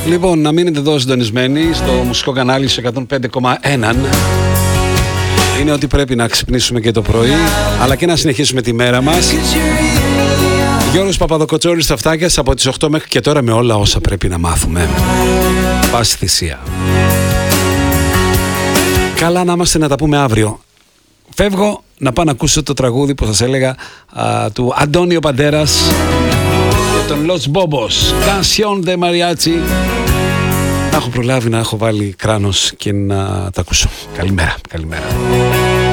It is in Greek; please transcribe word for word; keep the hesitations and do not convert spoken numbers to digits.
Λοιπόν, να μείνετε εδώ συντονισμένοι στο μουσικό κανάλι στο εκατόν πέντε κόμμα ένα. Είναι ότι πρέπει να ξυπνήσουμε και το πρωί, αλλά και να συνεχίσουμε τη μέρα μας. Γιώργος Παπαδοκοτσόρης στα Φτάκια από τις οκτώ μέχρι και τώρα με όλα όσα πρέπει να μάθουμε. Πάση θυσία. Καλά να είμαστε, να τα πούμε αύριο. Φεύγω να πάω να ακούσω το τραγούδι που σας έλεγα α, του Αντώνιο Παντέρας και τον Los Bobos, Canción de Mariachi. Να έχω προλάβει να έχω βάλει κράνος και να τα ακούσω. Καλημέρα, καλημέρα.